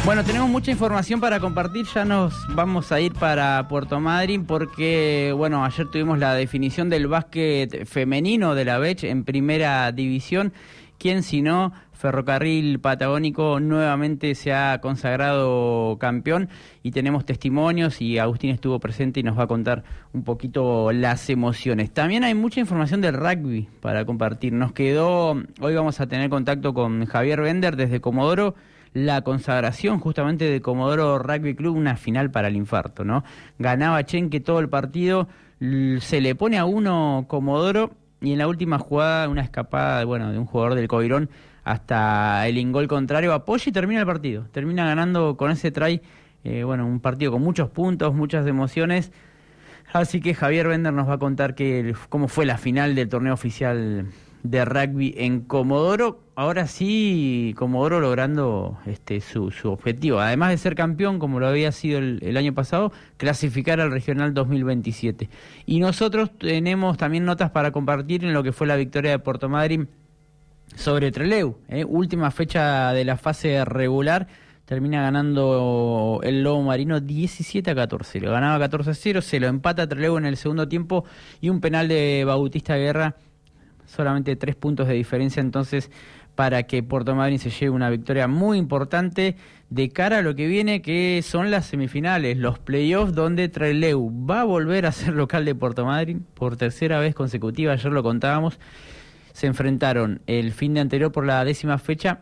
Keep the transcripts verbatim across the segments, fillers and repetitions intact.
Bueno, tenemos mucha información para compartir, ya nos vamos a ir para Puerto Madryn porque, bueno, ayer tuvimos la definición del básquet femenino de la B E C en primera división. ¿Quién si no? Ferrocarril Patagónico nuevamente se ha consagrado campeón y tenemos testimonios y Agustín estuvo presente y nos va a contar un poquito las emociones. También hay mucha información del rugby para compartir. Nos quedó, hoy vamos a tener contacto con Javier Bender desde Comodoro, la consagración justamente de Comodoro Rugby Club, una final para el infarto, ¿no? Ganaba Chenque todo el partido, se le pone a uno Comodoro y en la última jugada una escapada, bueno, de un jugador del Coirón hasta el ingol contrario, apoya y termina el partido. Termina ganando con ese try, eh, bueno, un partido con muchos puntos, muchas emociones. Así que Javier Bender nos va a contar que, cómo fue la final del torneo oficial de rugby en Comodoro. Ahora sí, Comodoro logrando este su, su objetivo, además de ser campeón, como lo había sido el, el año pasado, clasificar al Regional dos mil veintisiete. Y nosotros tenemos también notas para compartir en lo que fue la victoria de Puerto Madryn sobre Trelew, ¿eh? Última fecha de la fase regular, termina ganando el Lobo Marino diecisiete a catorce, lo ganaba catorce a cero, se lo empata Trelew en el segundo tiempo y un penal de Bautista Guerra, solamente tres puntos de diferencia entonces para que Puerto Madryn se lleve una victoria muy importante de cara a lo que viene, que son las semifinales, los playoffs, donde Trelew va a volver a ser local de Puerto Madryn por tercera vez consecutiva. Ayer lo contábamos, se enfrentaron el fin de anterior por la décima fecha,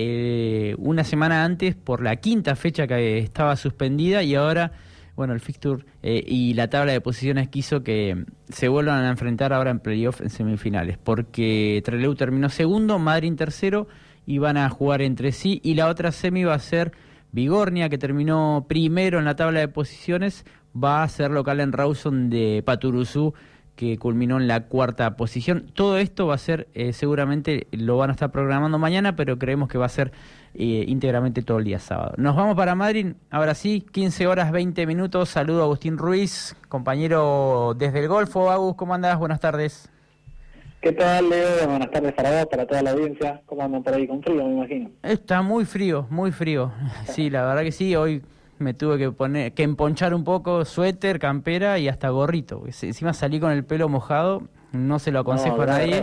eh, una semana antes por la quinta fecha que estaba suspendida, y ahora, bueno, el fixture eh, y la tabla de posiciones quiso que se vuelvan a enfrentar ahora en playoff en semifinales, porque Trelew terminó segundo, Madryn tercero, y van a jugar entre sí, y la otra semi va a ser Vigornia, que terminó primero en la tabla de posiciones, va a ser local en Rawson de Paturuzú, que culminó en la cuarta posición. Todo esto va a ser, eh, seguramente lo van a estar programando mañana, pero creemos que va a ser eh, íntegramente todo el día sábado. Nos vamos para Madryn, ahora sí, quince horas veinte minutos. Saludo a Agustín Ruiz, compañero desde el Golfo. Agus, ¿cómo andás? Buenas tardes. ¿Qué tal, Leo? Buenas tardes para vos, para toda la audiencia. ¿Cómo andan por ahí con frío, me imagino? Está muy frío, muy frío. Sí, la verdad que sí, hoy me tuve que poner, que emponchar un poco, suéter, campera y hasta gorrito. Encima salí con el pelo mojado, no se lo aconsejo no, a nadie.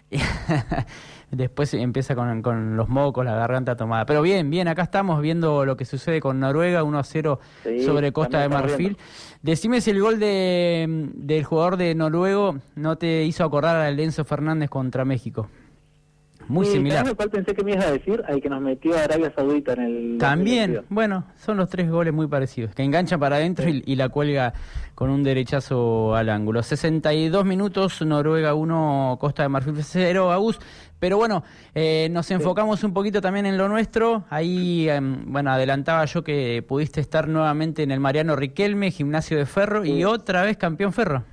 Después empieza con, con los mocos, la garganta tomada. Pero bien, bien, acá estamos viendo lo que sucede con Noruega, uno a cero sí, sobre Costa de Marfil. Decime si el gol de del jugador de noruego no te hizo acordar al Enzo Fernández contra México. Muy sí, similar. ¿Cuál pensé que me ibas a decir? Al que nos metió a Arabia Saudita en el... También, bueno, son los tres goles muy parecidos, que engancha para adentro sí. y, y la cuelga con un derechazo al ángulo. sesenta y dos minutos, Noruega uno, Costa de Marfil cero, Agus. Pero bueno, eh, nos enfocamos sí. un poquito también en lo nuestro. Ahí, eh, bueno, adelantaba yo que pudiste estar nuevamente en el Mariano Riquelme, Gimnasio de Ferro, sí. y otra vez campeón Ferro.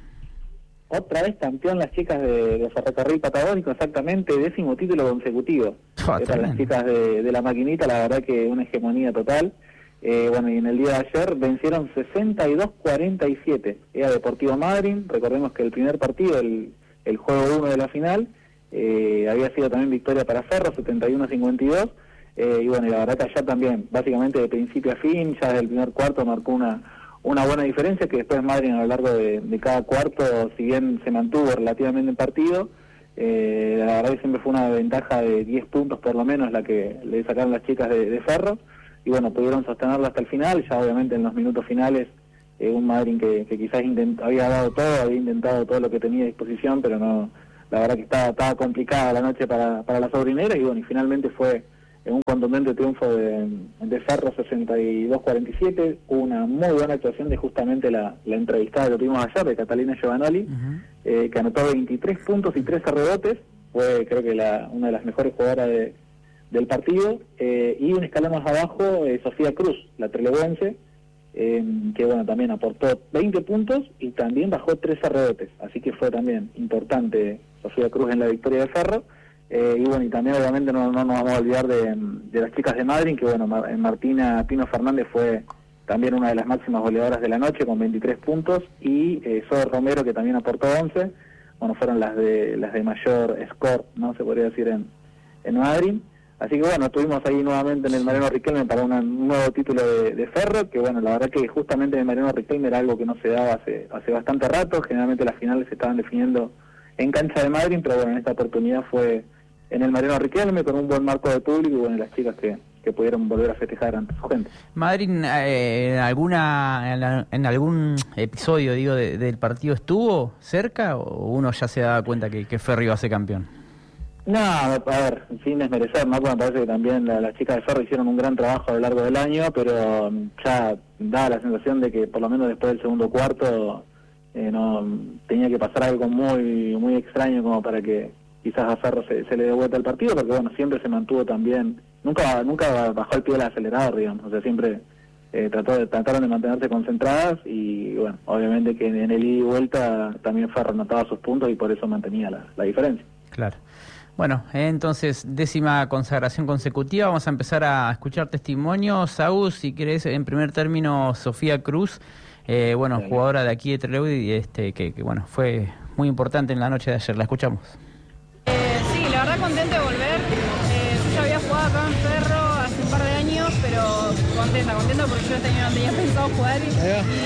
Otra vez campeón las chicas de, de Ferrocarril Patagónico, exactamente, décimo título consecutivo. Oh, para las chicas de, de la maquinita, la verdad que una hegemonía total. Eh, bueno, y en el día de ayer vencieron sesenta y dos cuarenta y siete. Era Deportivo Madryn, recordemos que el primer partido, el, el juego uno de la final, eh, había sido también victoria para Ferro, setenta y uno a cincuenta y dos. Eh, y bueno, y la verdad que ayer también, básicamente de principio a fin, ya desde el primer cuarto marcó una... una buena diferencia, que después Madryn a lo largo de, de cada cuarto, si bien se mantuvo relativamente en partido, eh, la verdad que siempre fue una ventaja de diez puntos por lo menos la que le sacaron las chicas de, de Ferro, y bueno, pudieron sostenerlo hasta el final, ya obviamente en los minutos finales, eh, un Madryn que, que quizás intent, había dado todo, había intentado todo lo que tenía a disposición, pero no, la verdad que estaba, estaba complicada la noche para, para las sobrineras, y bueno, y finalmente fue un contundente triunfo de, de Ferro sesenta y dos cuarenta y siete, una muy buena actuación de justamente la, la entrevistada que tuvimos ayer, de Catalina Giovanoli, uh-huh. eh, que anotó veintitrés puntos y trece rebotes, fue creo que la, una de las mejores jugadoras de, del partido, eh, y un escalón más abajo, eh, Sofía Cruz, la trelewense, eh, que bueno, también aportó veinte puntos y también bajó trece rebotes, así que fue también importante Sofía Cruz en la victoria de Ferro. Eh, y bueno, y también obviamente no, no nos vamos a olvidar de, de las chicas de Madryn, que bueno, Martina Pino Fernández fue también una de las máximas goleadoras de la noche con veintitrés puntos, y eh, Zoe Romero, que también aportó once. Bueno, fueron las de las de mayor score, no se podría decir, en, en Madryn. Así que bueno, estuvimos ahí nuevamente en el Mariano Riquelme para una, un nuevo título de, de Ferro, que bueno, la verdad que justamente en el Mariano Riquelme era algo que no se daba hace, hace bastante rato. Generalmente las finales se estaban definiendo en cancha de Madrid, pero bueno, en esta oportunidad fue en el Mariano Riquelme con un buen marco de público y bueno, las chicas que, que pudieron volver a festejar ante su gente. Madrid, eh, en alguna en, la, en algún episodio digo de, del partido estuvo cerca o uno ya se daba cuenta que, que Ferro iba a ser campeón. No, a ver, sin desmerecer, ¿no? Porque me parece que también la, las chicas de Ferro hicieron un gran trabajo a lo largo del año, pero ya da la sensación de que por lo menos después del segundo cuarto eh, no tenía que pasar algo muy muy extraño como para que quizás a Ferro se, se le dé vuelta el partido, porque bueno, siempre se mantuvo también, nunca nunca bajó el pie del acelerador, digamos, o sea, siempre eh, trató de, trataron de mantenerse concentradas y bueno, obviamente que en el ida y vuelta también Ferro anotaba sus puntos y por eso mantenía la, la diferencia. Claro. Bueno, entonces, décima consagración consecutiva. Vamos a empezar a escuchar testimonios. Saúl, si querés, en primer término, Sofía Cruz, eh, bueno, sí, jugadora de aquí de Trelew, y este, que, que bueno, fue muy importante en la noche de ayer. La escuchamos. Eh, sí, la verdad contenta de volver. Eh, yo ya había jugado acá en Ferro hace un par de años, pero contenta, contenta porque yo este año no tenía pensado jugar. Y,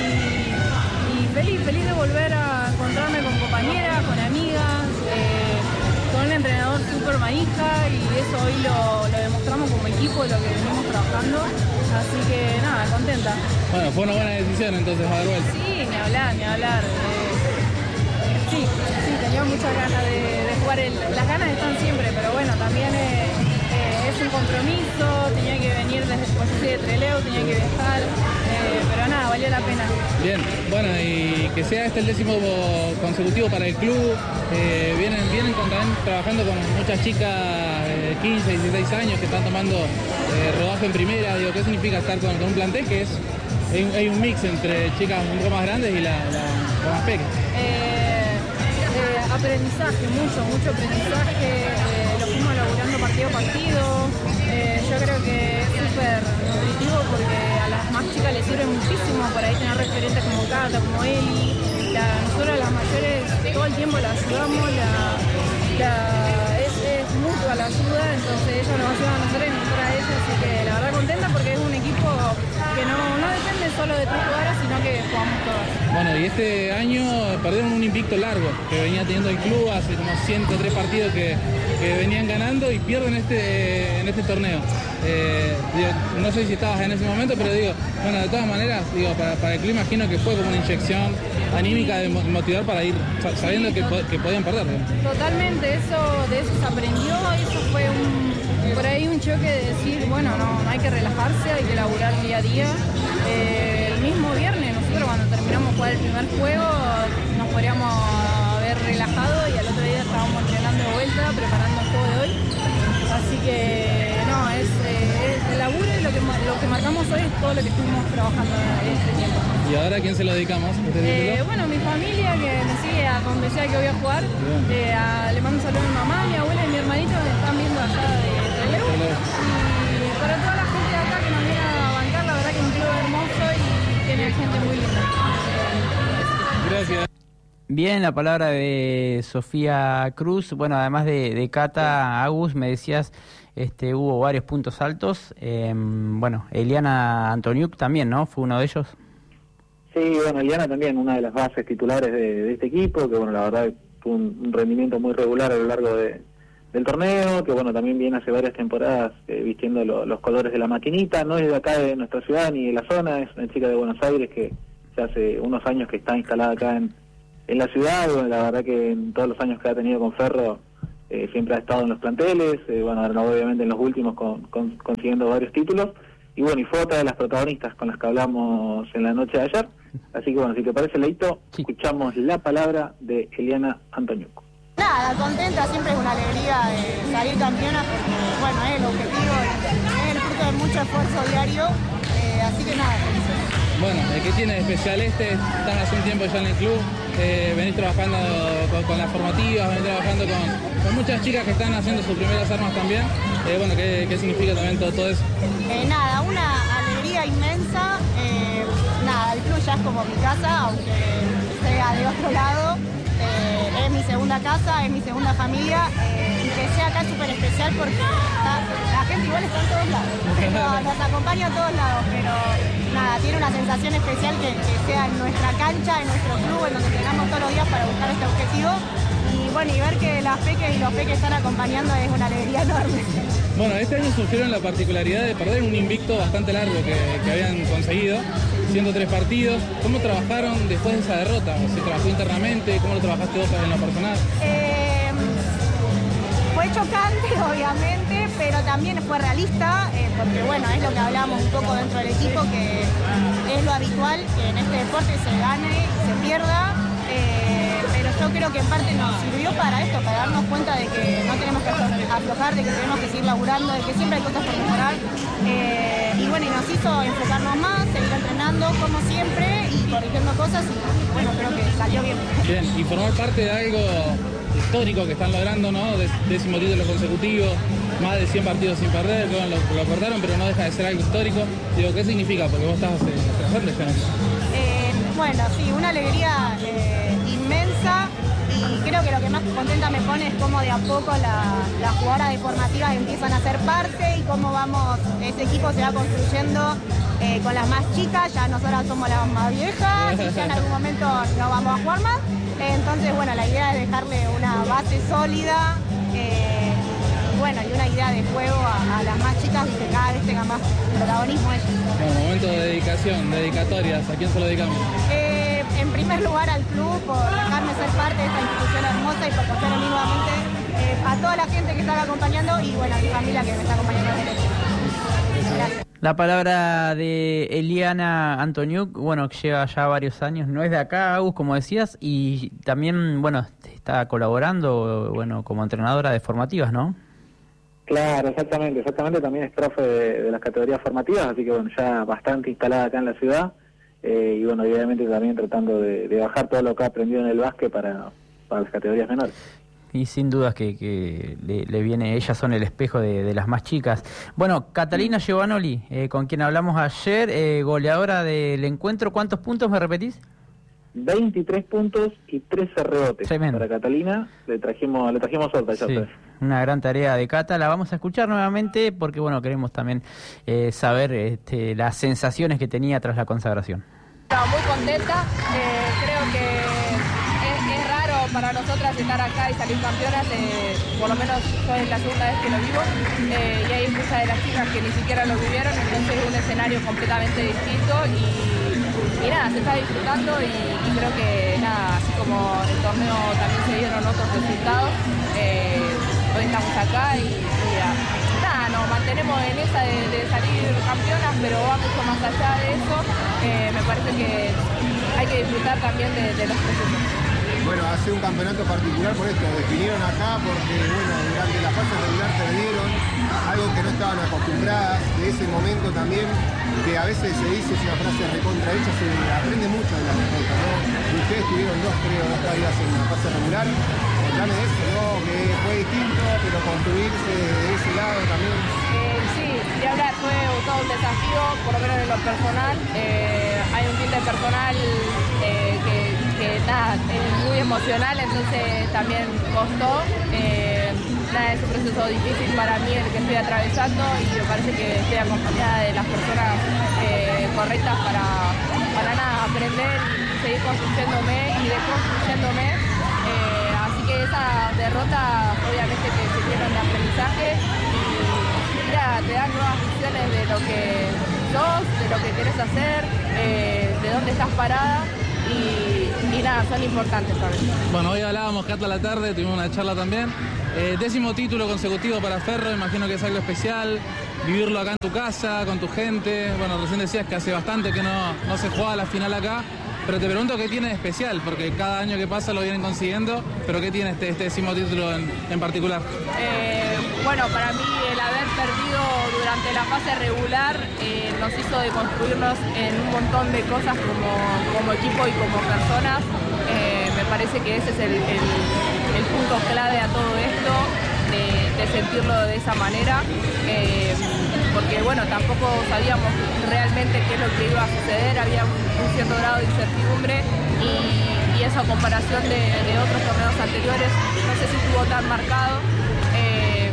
y feliz, feliz de volver a encontrarme con compañeras, con amigas. Eh, con un entrenador súper manija y eso hoy lo, lo demostramos como equipo, lo que venimos trabajando, así que nada, contenta. Bueno, fue una buena decisión entonces haber vuelto. Sí, ni hablar, ni hablar. Eh, sí, sí, tenía muchas ganas de, de jugar, el, las ganas están siempre, pero bueno, también eh, eh, es un compromiso, tenía que venir desde, pues yo soy de Trelew, tenía que viajar, eh, pero nada, valió la pena. Bien, bueno, y que sea este el décimo consecutivo para el club. Eh, vienen vienen con, también trabajando con muchas chicas de eh, quince, dieciséis años que están tomando eh, rodaje en primera. Digo, ¿qué significa estar con, con un plantel que es hay un, hay un mix entre chicas un poco más grandes y la, la, la más pequeña? Eh, eh, aprendizaje, mucho, mucho aprendizaje. Eh, lo fuimos laburando partido a partido. Eh, yo creo que es súper nutritivo porque a las más chicas les sirve muchísimo por ahí tener referentes como Cata, como Eli. La, nosotros las mayores todo el tiempo la ayudamos, la, la, es, es mutua la ayuda, entonces ellos nos ayudan a nosotros y nosotros a ellos, así que la verdad contenta porque es un equipo que no, no depende solo de tres jugadoras, sino que jugamos todas. Bueno, y este año perdieron un invicto largo que venía teniendo el club, hace como ciento tres partidos que, que venían ganando y pierden este, en este torneo. Eh, digo, no sé si estabas en ese momento, pero digo, bueno, de todas maneras, digo, para, para el club imagino que fue como una inyección anímica de motivar para ir sabiendo sí, que, que podían perder. Totalmente, eso de eso se aprendió, eso fue un, por ahí un choque de decir, bueno, no, no hay que relajarse, hay que laburar día a día. Eh, el mismo viernes, nosotros cuando terminamos de jugar el primer juego, nos podríamos haber relajado y al otro día estábamos entrenando de vuelta, preparando el juego de hoy. Así que no, es, eh, es el laburo y lo que, lo que marcamos hoy es todo lo que estuvimos trabajando en este tiempo. ¿Y ahora a quién se lo dedicamos? Este eh, bueno, mi familia que me sigue a donde sea que voy a jugar. Eh, a, le mando un saludo a mi mamá, a mi abuela y a mi hermanito que me están viendo allá de Trelew. Y para toda la gente de acá que nos viene a bancar, la verdad que es un club hermoso y tiene gente muy linda. Gracias. Bien, la palabra de Sofía Cruz. Bueno, además de, de Cata, Agus, me decías, este, hubo varios puntos altos. Eh, bueno, Eliana Antoniuk también, ¿no? ¿Fue uno de ellos? Sí, bueno, Eliana también, una de las bases titulares de, de este equipo, que bueno, la verdad tuvo un, un rendimiento muy regular a lo largo de, del torneo, que bueno, también viene hace varias temporadas eh, vistiendo lo, los colores de la maquinita. No es de acá de nuestra ciudad ni de la zona, es una chica de Buenos Aires que ya hace unos años que está instalada acá en en la ciudad. Bueno, la verdad que en todos los años que ha tenido con Ferro eh, siempre ha estado en los planteles, eh, bueno, obviamente en los últimos con, con, consiguiendo varios títulos, y bueno, y fue otra de las protagonistas con las que hablamos en la noche de ayer. Así que bueno, si te parece, Leito, sí, escuchamos la palabra de Eliana Antoniuk. Nada, contenta, siempre es una alegría de salir campeona porque bueno, es el objetivo, es el fruto de mucho esfuerzo diario, eh, así que nada, felicidades. Bueno, ¿qué tiene de especial este? Estás hace un tiempo ya en el club, eh, venís trabajando con, con las formativas, venís trabajando con, con muchas chicas que están haciendo sus primeras armas también. Eh, bueno, ¿qué, ¿qué significa también todo, todo eso? Eh, nada, una alegría inmensa. Eh, nada, el club ya es como mi casa, aunque sea de otro lado. Eh, es mi segunda casa, es mi segunda familia. Eh, y que sea acá súper especial porque está, la gente igual está en todos lados, nos, nos acompaña a todos lados, pero nada, tiene una sensación especial que, que sea en nuestra cancha, en nuestro club, en donde tengamos todos los días para buscar este objetivo. Y bueno, y ver que las peques y los peques están acompañando es una alegría enorme. Bueno, este año surgieron la particularidad de perder un invicto bastante largo que, que habían conseguido, ciento tres partidos. ¿Cómo trabajaron después de esa derrota? ¿Se trabajó internamente? ¿Cómo lo trabajaste vos en lo personal? Eh, fue chocante, obviamente, pero también fue realista, eh, porque bueno, es lo que hablábamos un poco dentro del equipo, que es lo habitual, que en este deporte se gane, se pierda. Eh, pero yo creo que en parte nos sirvió para esto, para darnos cuenta de que no tenemos que aflojar, de que tenemos que seguir laburando, de que siempre hay cosas por mejorar. Eh, y bueno, y nos hizo enfocarnos más, seguir entrenando como siempre y corrigiendo cosas y bueno, creo que salió bien. Bien, y formar parte de algo histórico que están logrando, ¿no? Décimo título consecutivo, más de cien partidos sin perder, bueno, lo, lo cortaron, pero no deja de ser algo histórico. Digo, ¿qué significa? Porque vos estás presente, ¿no? Eh, bueno, sí, una alegría eh, inmensa y creo que lo que más contenta me pone es cómo de a poco la, las jugadoras de formativas empiezan a ser parte y cómo vamos, ese equipo se va construyendo eh, con las más chicas, ya nosotras somos las más viejas y ya en algún momento no vamos a jugar más. Entonces, bueno, la idea es dejarle una base sólida eh, y bueno, y una idea de juego a, a las más chicas y que cada vez tengan más protagonismo ellas. Bueno, momento de dedicación, dedicatorias, ¿a quién se lo dedicamos? Eh, en primer lugar al club por dejarme ser parte de esta institución hermosa y por confiar en mí nuevamente, eh, a toda la gente que está acompañando y bueno, a mi familia que me está acompañando en este. Gracias. La palabra de Eliana Antoniuk, bueno, que lleva ya varios años, no es de acá, Agus, como decías, y también, bueno, está colaborando, bueno, como entrenadora de formativas, ¿no? Claro, exactamente, exactamente, también es profe de, de las categorías formativas, así que bueno, ya bastante instalada acá en la ciudad, eh, y bueno, obviamente también tratando de, de bajar todo lo que ha aprendido en el básquet para, para las categorías menores. Y sin dudas que, que le, le viene, ellas son el espejo de, de las más chicas. Bueno, Catalina Giovanoli, eh, con quien hablamos ayer, eh, goleadora del encuentro, ¿cuántos puntos me repetís? veintitrés puntos y trece rebotes. Tremendo. Para Catalina, le trajimos le trajimos suerte ya. Sí, una gran tarea de Cata, la vamos a escuchar nuevamente porque bueno, queremos también eh, saber este, las sensaciones que tenía tras la consagración. Estaba muy contenta, eh, creo que es, es raro para nosotras estar acá y salir campeonas, eh, por lo menos yo es la segunda vez que lo vivo, eh, y hay muchas de las chicas que ni siquiera lo vivieron, entonces es un escenario completamente distinto y, y nada, se está disfrutando y, y creo que nada, así como el torneo también se dieron otros resultados, eh, hoy estamos acá y, y nada, nos mantenemos en esa de, de salir campeonas, pero va mucho más allá de eso, eh, me parece que hay que disfrutar también de, de los procesos. Bueno, hace un campeonato particular por esto, definieron acá porque, bueno, durante la fase regular perdieron algo que no estaban acostumbradas, de ese momento también, que a veces se dice, es una frase recontra hecha, se aprende mucho de la derrota, ¿no? Y ustedes tuvieron dos, creo, dos caídas en la fase regular, contame de eso, ¿no? Que fue distinto, pero construirse de ese lado también. Eh, sí, de hablar, fue todo un desafío, por lo menos en lo personal, eh, hay un tinte personal eh, que que nada, es muy emocional, entonces también costó. Eh, nada, es un proceso difícil para mí el que estoy atravesando y me parece que estoy acompañada de las personas eh, correctas para, para nada, aprender y seguir construyéndome y deconstruyéndome. Eh, así que esa derrota obviamente que se tiene de aprendizaje y mira, te dan nuevas visiones de lo que sos, de lo que querés hacer, eh, de dónde estás parada. Y, y nada, son importantes también. Bueno, hoy hablábamos, Cata, a la tarde, tuvimos una charla también. Eh, décimo título consecutivo para Ferro, imagino que es algo especial. Vivirlo acá en tu casa, con tu gente. Bueno, recién decías que hace bastante que no, no se juega la final acá. Pero te pregunto qué tiene de especial, porque cada año que pasa lo vienen consiguiendo, pero ¿qué tiene este, este décimo título en, en particular? Eh, bueno, para mí el haber perdido durante la fase regular eh, nos hizo deconstruirnos en un montón de cosas como, como equipo y como personas. Eh, me parece que ese es el, el, el punto clave a todo esto, de, de sentirlo de esa manera. Eh, porque bueno, tampoco sabíamos realmente qué es lo que iba a suceder, había un, un cierto grado de incertidumbre y, y eso a comparación de, de otros torneos anteriores, no sé si estuvo tan marcado. Eh,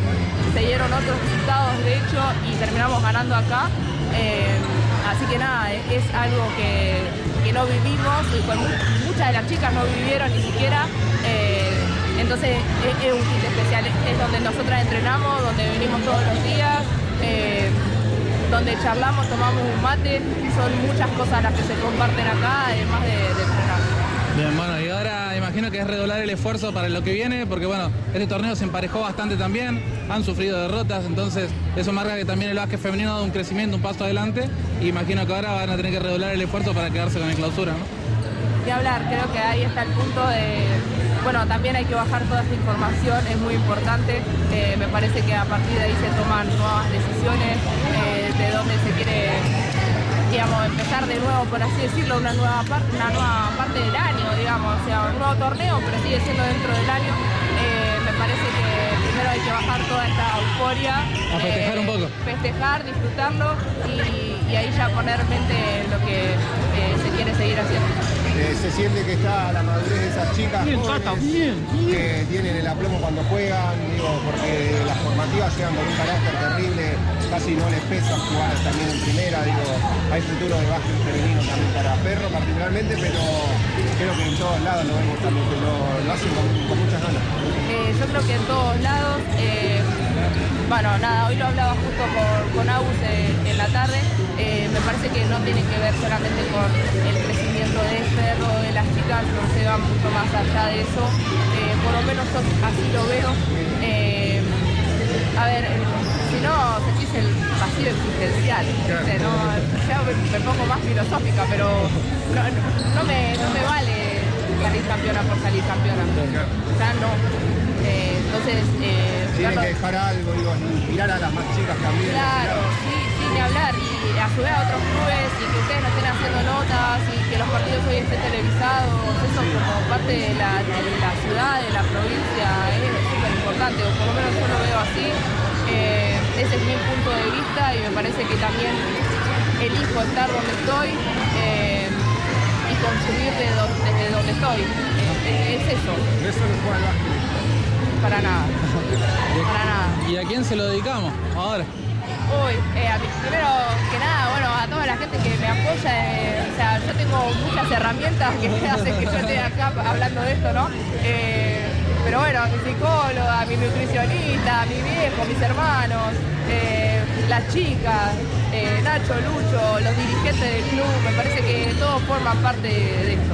se dieron otros resultados de hecho y terminamos ganando acá. Eh, así que nada, es algo que, que no vivimos, y pues muchas de las chicas no vivieron ni siquiera. Eh, entonces es, es un kit especial, es donde nosotras entrenamos, donde venimos todos los días. Eh, donde charlamos, tomamos un mate, son muchas cosas las que se comparten acá, además de, de entrenar. Bien, bueno, y ahora imagino que es redoblar el esfuerzo para lo que viene, porque bueno, este torneo se emparejó bastante también, han sufrido derrotas, entonces eso marca que también el básquet femenino ha dado un crecimiento, un paso adelante, y imagino que ahora van a tener que redoblar el esfuerzo para quedarse con el clausura, ¿no? Y hablar, creo que ahí está el punto de, bueno, también hay que bajar toda esta información, es muy importante, eh, me parece que a partir de ahí se toman nuevas decisiones, eh, de dónde se quiere, digamos, empezar de nuevo, por así decirlo, una nueva, parte, una nueva parte del año, digamos, o sea, un nuevo torneo, pero sigue siendo dentro del año. Eh, me parece que primero hay que bajar toda esta euforia, a festejar eh, un poco. Festejar, disfrutarlo y, y ahí ya poner mente en lo que eh, se quiere seguir haciendo. Eh, se siente que está la madurez de esas chicas bien, jóvenes, bien, bien. que tienen el aplomo cuando juegan, digo, porque las formativas llegan con un carácter terrible, casi no les pesa jugar también en primera, digo, hay futuro de básquet femenino también para Ferro particularmente, pero creo que en todos lados lo vemos también, que lo, lo hacen con, con muchas ganas. Eh, yo creo que en todos lados, eh, bueno, nada, hoy lo hablaba justo con, con Agus eh, en la tarde, eh, me parece que no tiene que ver solamente con el crecimiento de Ferro, de las chicas, no se va mucho más allá de eso, eh, por lo menos yo así lo veo. Eh, a ver, si no, sentís el vacío existencial, ¿viste? No, ya me, me pongo más filosófica, pero no, no, me, no me vale salir campeona por salir campeona, o sea, no. Eh, entonces, eh, tiene que dejar algo, digo, inspirar a las más chicas también. Claro, sí, sí, ni hablar, y a su vez a otros clubes, y que ustedes no estén haciendo notas, y que los partidos hoy estén televisados, eso como parte de la, de la ciudad, de la provincia, es súper importante, o por lo menos yo lo veo así. Eh, ese es mi punto de vista, y me parece que también elijo estar donde estoy, eh, y consumir de donde, desde donde estoy. Eh, es eso. Eso no juega el básquet. Para nada, para nada. ¿Y a quién se lo dedicamos ahora? Uy, eh, a mí, primero que nada, bueno, a toda la gente que me apoya, eh, o sea, yo tengo muchas herramientas que hacen que yo esté acá hablando de esto, ¿no? Eh, pero bueno, a mi psicóloga, a mi nutricionista, a mi viejo, mis hermanos, eh, las chicas, eh, Nacho, Lucho, los dirigentes del club, me parece que todos forman parte de esto.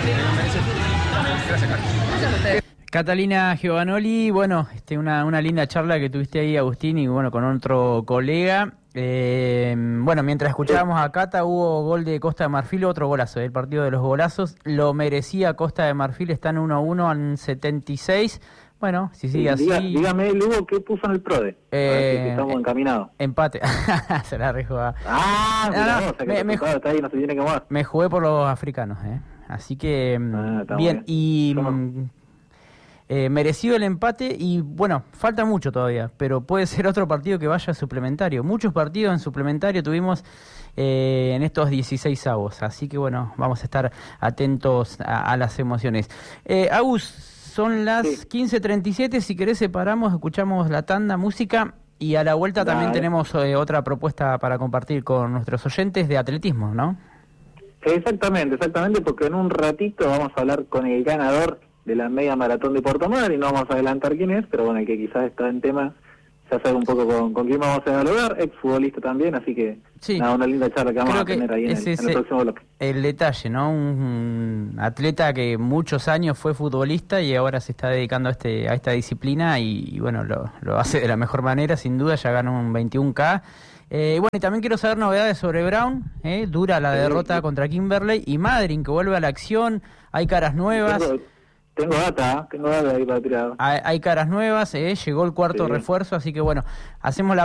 Gracias, Carlos. Gracias a ustedes. Catalina Giovanoli, bueno, este, una, una linda charla que tuviste ahí, Agustín, y bueno, con otro colega. Eh, bueno, mientras escuchábamos a Cata, hubo gol de Costa de Marfil, otro golazo, el partido de los golazos. Lo merecía Costa de Marfil, está en uno a uno en setenta y seis. Bueno, si sigue así... Diga, dígame, Lugo, ¿qué puso en el PRODE? Eh, a ver si estamos encaminados. Empate. Se la rejugaba. Ah, no, no, o sea, que me, el me, está ahí, no se tiene que mover. Me jugué por los africanos, ¿eh? Así que, ah, bien, y... Somos... Eh, merecido el empate y bueno, falta mucho todavía, pero puede ser otro partido que vaya a suplementario. Muchos partidos en suplementario tuvimos eh, en estos dieciséis avos, así que bueno, vamos a estar atentos a, a las emociones. Eh, Agus, son las sí. quince treinta y siete, si querés separamos, escuchamos la tanda, música y a la vuelta Dale. También tenemos eh, otra propuesta para compartir con nuestros oyentes de atletismo, ¿no? Exactamente, exactamente, porque en un ratito vamos a hablar con el ganador de la media maratón de Puerto Madryn, no vamos a adelantar quién es, pero bueno, el que quizás está en tema, ya sabe un poco con, con quién vamos a dialogar, exfutbolista también, así que sí. nada, una linda charla que vamos Creo a tener ahí en el, en el próximo bloque. El detalle, ¿no? Un, un atleta que muchos años fue futbolista y ahora se está dedicando a este a esta disciplina y, y bueno, lo, lo hace de la mejor manera, sin duda, ya ganó un veintiuno K. Eh, bueno, y también quiero saber novedades sobre Brown, ¿eh? Dura la derrota sí, sí. contra Kimberley, y Madryn, que vuelve a la acción, hay caras nuevas. Tengo, tengo data, tengo data ahí para tirar. Hay, hay caras nuevas, ¿eh? Llegó el cuarto sí. refuerzo, así que bueno, hacemos la